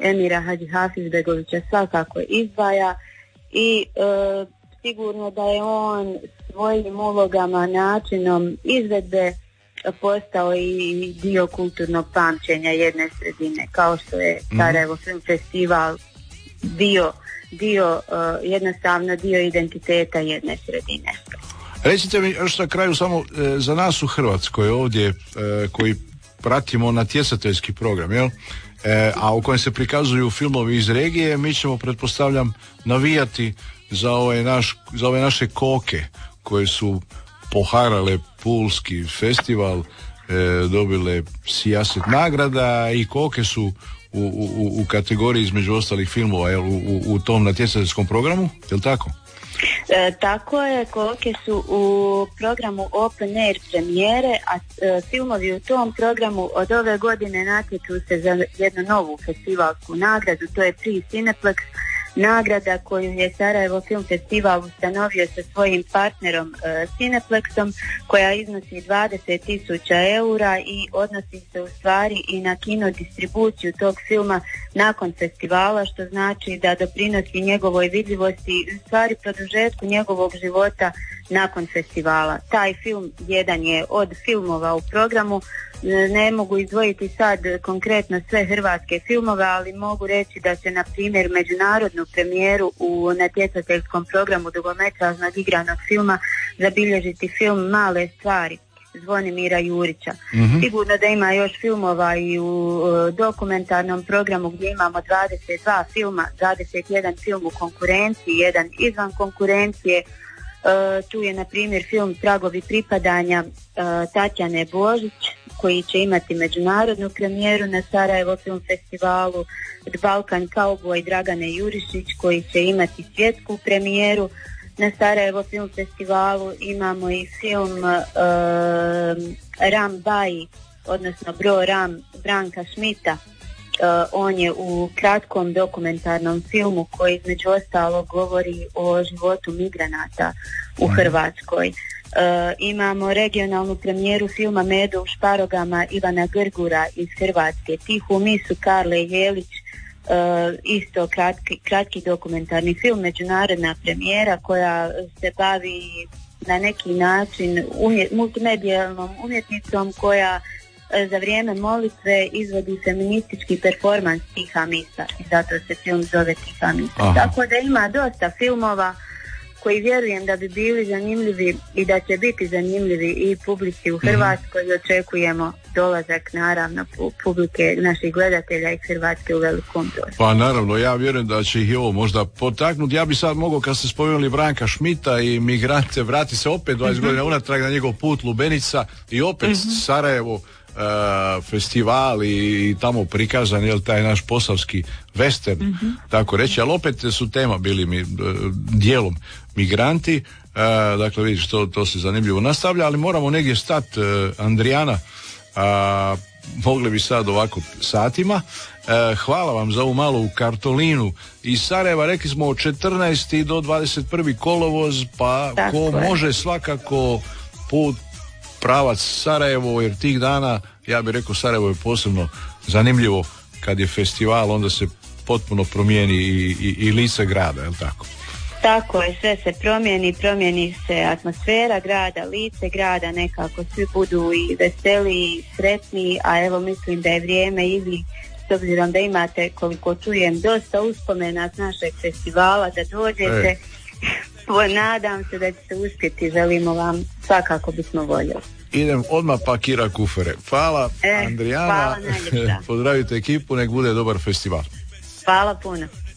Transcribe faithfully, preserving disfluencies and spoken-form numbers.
Emira Hadžihafizbegovića svakako izdvaja i e, sigurno da je on svojim ulogama, načinom izvedbe postao i dio kulturnog pamćenja jedne sredine, kao što je Sarajevo Film Festival dio, dio uh, jednostavno dio identiteta jedne sredine. Recite mi još na kraju samo e, za nas u Hrvatskoj ovdje e, koji pratimo natjecateljski program, jel? E, a u kojem se prikazuju filmovi iz regije, mi ćemo, pretpostavljam, navijati za ove, naš, za ove naše koke koje su poharale Pulski festival, e, dobile sijaset nagrada i koke su u, u, u kategoriji između ostalih filmova, jel, u, u, u tom natjecateljskom programu, jel tako? E, tako je, koke su u programu Open Air premijere, a e, filmovi u tom programu od ove godine natječu se za jednu novu festivalsku nagradu, to je Pri Cineplex, nagrada koju je Sarajevo Film Festival ustanovio sa svojim partnerom e, Cineplexom, koja iznosi dvadeset tisuća eura i odnosi se u stvari i na kino distribuciju tog filma nakon festivala, što znači da doprinosi njegovoj vidljivosti i u stvari produžetku njegovog života nakon festivala. Taj film jedan je od filmova u programu. Ne mogu izdvojiti sad konkretno sve hrvatske filmove, ali mogu reći da će, na primjer, međunarodnu premijeru u natjecateljskom programu dugometražnog igranog filma zabilježiti film Male stvari Zvonimira Jurića. Mm-hmm. Sigurno da ima još filmova i u uh, dokumentarnom programu gdje imamo dvadeset dva filma, dvadeset jedan film u konkurenciji, jedan izvan konkurencije. Uh, tu je, na primjer, film Tragovi pripadanja uh, Tatjane Božić, koji će imati međunarodnu premijeru na Sarajevo Film Festivalu, Balkan Cowboy Dragane Jurišić, koji će imati svjetsku premijeru na Sarajevo Film Festivalu. Imamo i film uh, Ram Baji, odnosno Bro Ram Branka Šmita. Uh, on je u kratkom dokumentarnom filmu koji između ostalog govori o životu migranata u Hrvatskoj. Uh, imamo regionalnu premijeru filma Medo u šparogama Ivana Grgura iz Hrvatske, Tihu misu Karle Jelić, uh, isto kratki, kratki dokumentarni film, međunarodna premijera koja se bavi na neki način umje, multimedijalnom umjetnicom koja za vrijeme molitve izvodi feministički performans Tiha misa i zato se film zove Tiha misa. Aha. Tako da ima dosta filmova koji vjerujem da bi bili zanimljivi i da će biti zanimljivi i publici u Hrvatskoj. Mm-hmm. Očekujemo dolazak, naravno, publike naših gledatelja iz Hrvatske u velikom broju. Pa naravno, ja vjerujem da će ih i ovo možda potaknuti. Ja bi sad mogao, kad ste spomenuli Branka Šmita i migrante, vrati se opet dvadeset mm-hmm. godina unatrag na njegov put Lubenica i opet mm-hmm. Sarajevo, Uh, festival i, i tamo prikazan, jel, taj naš posavski western, mm-hmm. tako reći, ali opet su tema bili mi uh, dijelom migranti, uh, dakle vidiš, to, to se zanimljivo nastavlja, ali moramo negdje stati, uh, Andrijana, uh, mogli bi sad ovako satima. Uh, hvala vam za ovu malu kartolinu iz Sarajeva, rekli smo od četrnaestog do dvadeset prvog kolovoz, pa tako ko je. Može svakako put pravac Sarajevo, jer tih dana, ja bih rekao, Sarajevo je posebno zanimljivo kad je festival, onda se potpuno promijeni i, i, i lice grada, je li tako? Tako je, sve se promijeni, promijeni se atmosfera grada, lice grada, nekako svi budu i veseli, sretni, a evo mislim da je vrijeme i vi, s obzirom da imate, koliko čujem, dosta uspomena s našeg festivala, da dođete. E. Nadam se da ćete uspjeti, želimo vam, svakako bismo voljeli. Idem odmah pakira kufere. Hvala, e, Andrijana. Hvala najljepša. Pozdravite ekipu, nek bude dobar festival. Hvala puno.